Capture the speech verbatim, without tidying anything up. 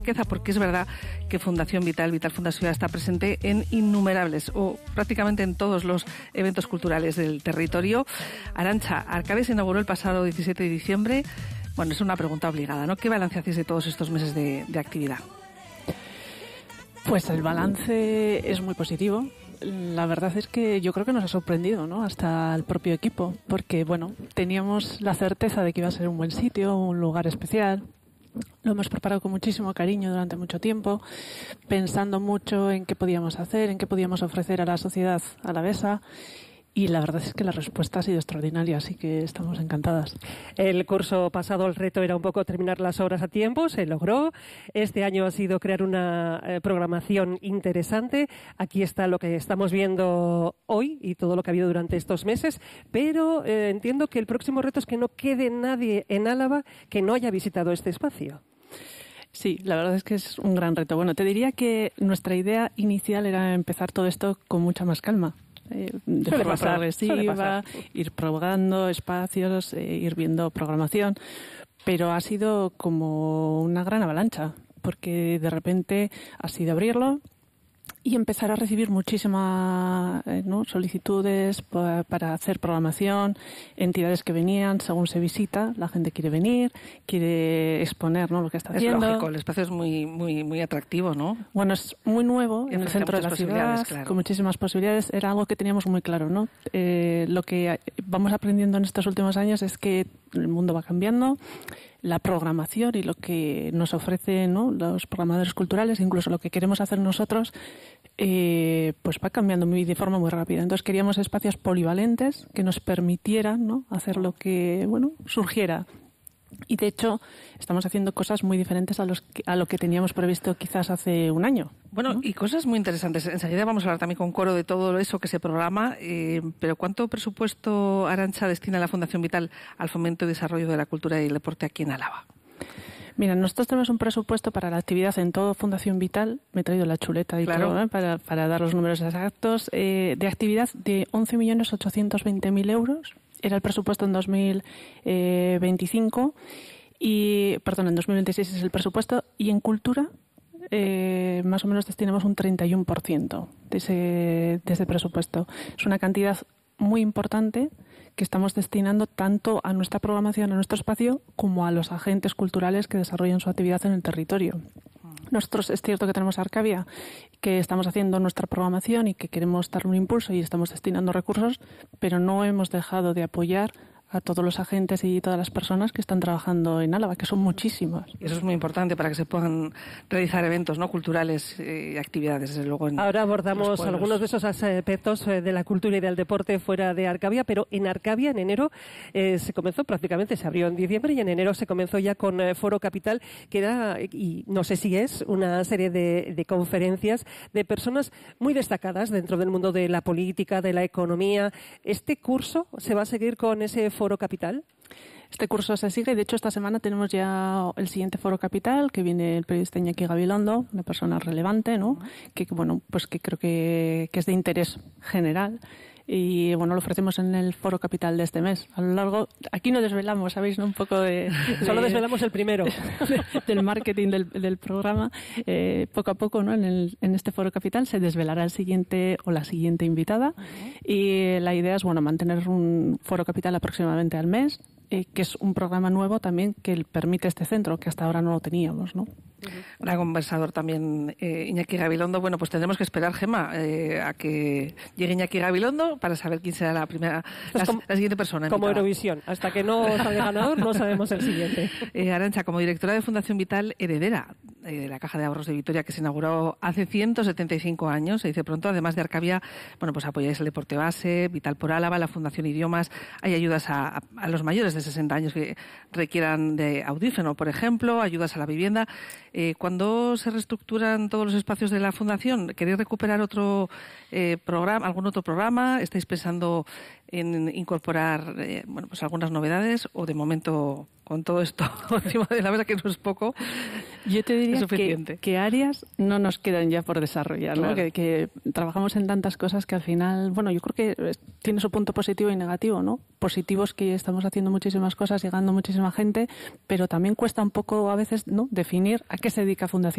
Porque es verdad que Fundación Vital, Vital Fundación está presente en innumerables o prácticamente en todos los eventos culturales del territorio. Arantxa, Arcavia se inauguró el pasado diecisiete de diciembre. Bueno, es una pregunta obligada, ¿no? ¿Qué balance hacéis de todos estos meses de, de actividad? Pues el balance es muy positivo. La verdad es que yo creo que nos ha sorprendido, ¿no? Hasta el propio equipo, porque, bueno, teníamos la certeza de que iba a ser un buen sitio, un lugar especial. Lo hemos preparado con muchísimo cariño durante mucho tiempo, pensando mucho en qué podíamos hacer, en qué podíamos ofrecer a la sociedad alavesa. Y la verdad es que la respuesta ha sido extraordinaria, así que estamos encantadas. El curso pasado el reto era un poco terminar las obras a tiempo, se logró. Este año ha sido crear una eh, programación interesante. Aquí está lo que estamos viendo hoy y todo lo que ha habido durante estos meses, pero eh, entiendo que el próximo reto es que no quede nadie en Álava que no haya visitado este espacio. Sí, la verdad es que es un gran reto. Bueno, te diría que nuestra idea inicial era empezar todo esto con mucha más calma. Eh, de suele forma pasar, progresiva, ir probando espacios, eh, ir viendo programación, pero ha sido como una gran avalancha, porque de repente ha sido abrirlo y empezar a recibir muchísimas eh, ¿no? solicitudes pa, para hacer programación, entidades que venían, según se visita, la gente quiere venir, quiere exponer, ¿no? lo que está es haciendo. Es lógico, el espacio es muy muy muy atractivo, ¿no? Bueno, es muy nuevo en el centro de la ciudad, claro. con muchísimas posibilidades. Era algo que teníamos muy claro, ¿no? Eh, lo que vamos aprendiendo en estos últimos años es que el mundo va cambiando, la programación y lo que nos ofrecen, ¿no? los programadores culturales, incluso lo que queremos hacer nosotros, eh, pues va cambiando muy, de forma muy rápida. Entonces queríamos espacios polivalentes que nos permitieran, ¿no? hacer lo que bueno surgiera. Y de hecho estamos haciendo cosas muy diferentes a, los que, a lo que teníamos previsto quizás hace un año. Bueno, ¿no? Y cosas muy interesantes. Enseguida vamos a hablar también con Coro de todo eso que se programa, eh, pero ¿cuánto presupuesto, Arantxa, destina la Fundación Vital al fomento y desarrollo de la cultura y el deporte aquí en Álava? Mira, nosotros tenemos un presupuesto para la actividad en todo Fundación Vital, me he traído la chuleta y claro. todo, ¿eh? para, para dar los números exactos, eh, de actividad de once millones ochocientos veinte mil euros. Era el presupuesto en dos mil veinticinco y, perdón, en dos mil veintiséis es el presupuesto, y en cultura eh, más o menos destinamos un treinta y uno por ciento de ese, de ese presupuesto. Es una cantidad muy importante que estamos destinando tanto a nuestra programación, a nuestro espacio, como a los agentes culturales que desarrollan su actividad en el territorio. Nosotros es cierto que tenemos Arcavia, que estamos haciendo nuestra programación y que queremos darle un impulso y estamos destinando recursos, pero no hemos dejado de apoyar a todos los agentes y todas las personas que están trabajando en Álava, que son muchísimas. Y eso es muy importante para que se puedan realizar eventos no culturales y actividades, desde luego. En Ahora abordamos algunos de esos aspectos de la cultura y del deporte fuera de Arcavia, pero en Arcavia en enero eh, se comenzó prácticamente, se abrió en diciembre y en enero se comenzó ya con eh, Foro Capital, que era, y no sé si es, una serie de, de conferencias de personas muy destacadas dentro del mundo de la política, de la economía. ¿Este curso se va a seguir con ese Foro Capital? Este curso se sigue y, de hecho, esta semana tenemos ya el siguiente Foro Capital, que viene el periodista Iñaki Gabilondo, una persona relevante, ¿no? Que, bueno, pues que creo que, que es de interés general. Y bueno, lo ofrecemos en el Foro Capital de este mes. A lo largo, aquí no desvelamos, ¿sabéis? ¿no? Un poco de, de Solo desvelamos el primero. De, del marketing del, del programa. Eh, poco a poco, ¿no? En, el, en este Foro Capital se desvelará el siguiente o la siguiente invitada. Uh-huh. Y la idea es, bueno, mantener un Foro Capital aproximadamente al mes, eh, que es un programa nuevo también que permite este centro, que hasta ahora no lo teníamos, ¿no? Gran conversador también, eh, Iñaki Gabilondo. Bueno, pues tendremos que esperar, Gemma, eh, a que llegue Iñaki Gabilondo para saber quién será la primera, la, como, la siguiente persona. Como invitada. Eurovisión. Hasta que no salga ganador, no sabemos el siguiente. Eh, Arantxa, como directora de Fundación Vital, heredera eh, de la Caja de Ahorros de Vitoria, que se inauguró hace ciento setenta y cinco años, se dice pronto, además de Arcavia, bueno, pues apoyáis el deporte base, Vital por Álava, la Fundación Idiomas, hay ayudas a, a, a los mayores de sesenta años que requieran de audífono, por ejemplo, ayudas a la vivienda. Eh, cuando se reestructuran todos los espacios de la Fundación, ¿queréis recuperar otro eh, programa, algún otro programa? ¿Estáis pensando en incorporar eh, bueno, pues algunas novedades o de momento con todo esto encima de la mesa, que no es poco, yo te diría es suficiente? Que, que áreas no nos quedan ya por desarrollar, ¿no? Claro. Que, que trabajamos en tantas cosas que al final, bueno, yo creo que tiene su punto positivo y negativo, ¿no? Positivo es que estamos haciendo muchísimas cosas, llegando muchísima gente, pero también cuesta un poco a veces, ¿no?, definir a qué se dedica Fundación